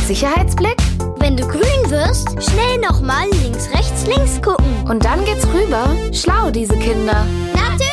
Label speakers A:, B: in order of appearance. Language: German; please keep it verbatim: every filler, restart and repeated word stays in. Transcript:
A: Sicherheitsblick?
B: Wenn du grün wirst, schnell nochmal links, rechts, links gucken.
A: Und dann geht's rüber. Schlau, diese Kinder.
B: Natürlich!